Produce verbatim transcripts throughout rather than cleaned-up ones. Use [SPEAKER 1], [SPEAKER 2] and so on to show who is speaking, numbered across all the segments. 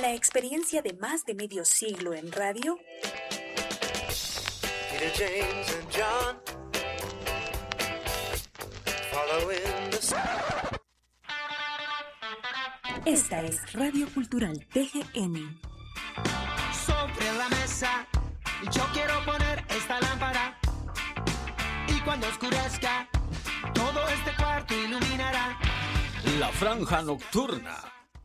[SPEAKER 1] la experiencia de más de medio siglo en radio,
[SPEAKER 2] Peter, James and John, following the sun.
[SPEAKER 1] Esta es Radio Cultural T G N.
[SPEAKER 3] Sobre la mesa, yo quiero poner esta lámpara, y cuando oscurezca, todo este cuarto iluminará.
[SPEAKER 4] La Franja Nocturna.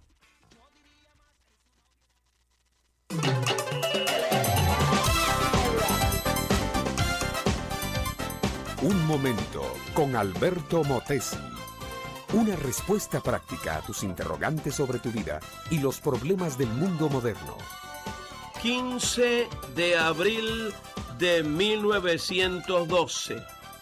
[SPEAKER 5] Un momento con Alberto Motesi. Una respuesta práctica a tus interrogantes sobre tu vida y los problemas del mundo moderno.
[SPEAKER 6] quince de abril de mil novecientos doce,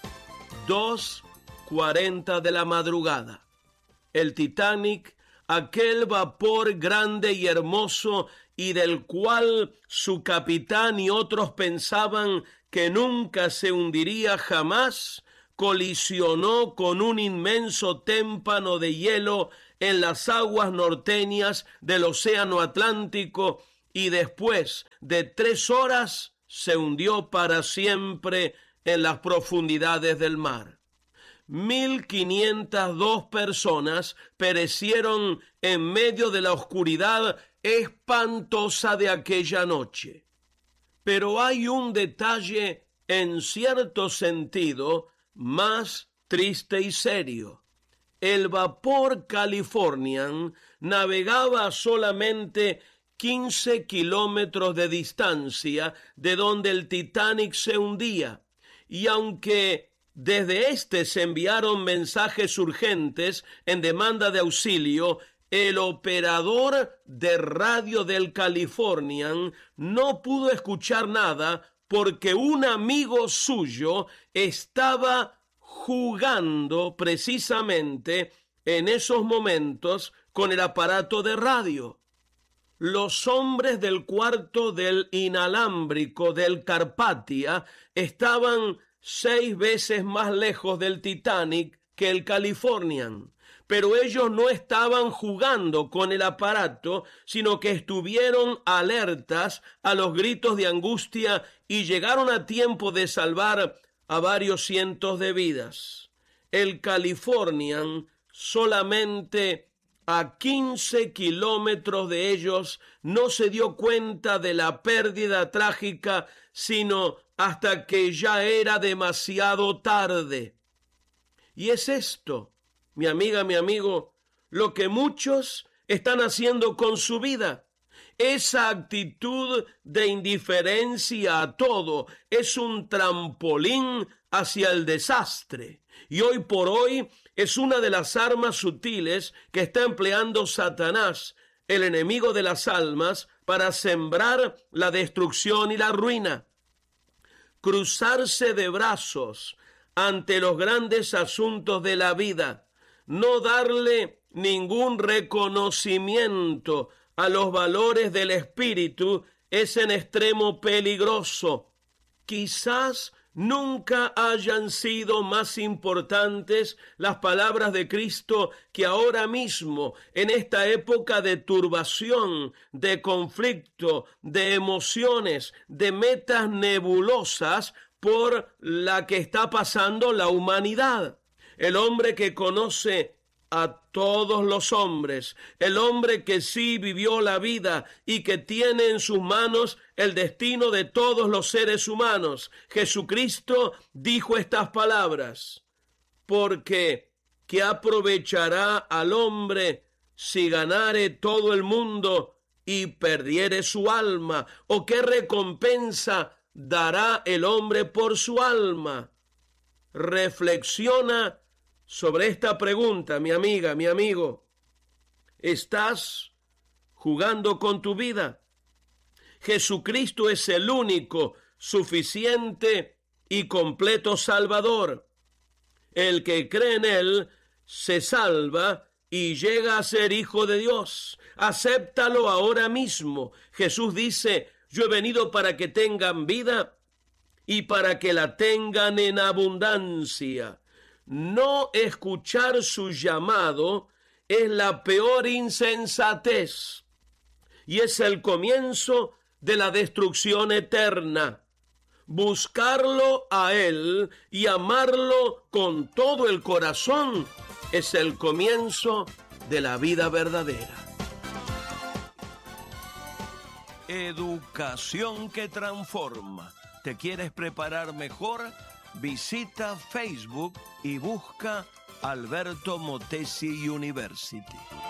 [SPEAKER 6] dos cuarenta de la madrugada. El Titanic, aquel vapor grande y hermoso y del cual su capitán y otros pensaban que nunca se hundiría jamás, colisionó con un inmenso témpano de hielo en las aguas norteñas del Océano Atlántico y después de tres horas se hundió para siempre en las profundidades del mar. Mil quinientas dos personas perecieron en medio de la oscuridad espantosa de aquella noche. Pero hay un detalle, en cierto sentido, más triste y serio. El vapor Californian navegaba solamente quince kilómetros de distancia de donde el Titanic se hundía, y aunque desde este se enviaron mensajes urgentes en demanda de auxilio, el operador de radio del Californian no pudo escuchar nada porque un amigo suyo estaba jugando precisamente en esos momentos con el aparato de radio. Los hombres del cuarto del inalámbrico del Carpathia estaban seis veces más lejos del Titanic que el Californian, pero ellos no estaban jugando con el aparato, sino que estuvieron alertas a los gritos de angustia y llegaron a tiempo de salvar a varios cientos de vidas. El Californian, solamente a quince kilómetros de ellos, no se dio cuenta de la pérdida trágica, sino hasta que ya era demasiado tarde. Y es esto, mi amiga, mi amigo, lo que muchos están haciendo con su vida. Esa actitud de indiferencia a todo es un trampolín hacia el desastre. Y hoy por hoy es una de las armas sutiles que está empleando Satanás, el enemigo de las almas, para sembrar la destrucción y la ruina. Cruzarse de brazos ante los grandes asuntos de la vida, no darle ningún reconocimiento a los valores del espíritu es en extremo peligroso. Quizás nunca hayan sido más importantes las palabras de Cristo que ahora mismo, en esta época de turbación, de conflicto, de emociones, de metas nebulosas por la que está pasando la humanidad. El hombre que conoce a todos los hombres, el hombre que sí vivió la vida y que tiene en sus manos el destino de todos los seres humanos. Jesucristo dijo estas palabras: porque ¿qué aprovechará al hombre si ganare todo el mundo y perdiere su alma? ¿O qué recompensa dará el hombre por su alma? Reflexiona sobre esta pregunta, mi amiga, mi amigo. ¿Estás jugando con tu vida? Jesucristo es el único, suficiente y completo Salvador. El que cree en Él se salva y llega a ser hijo de Dios. Acéptalo ahora mismo. Jesús dice: yo he venido para que tengan vida y para que la tengan en abundancia. No escuchar su llamado es la peor insensatez. y es el comienzo de la destrucción eterna. Buscarlo a Él y amarlo con todo el corazón es el comienzo de la vida verdadera. Educación que transforma. ¿Te quieres preparar mejor? Visita Facebook y busca Alberto Motesi University.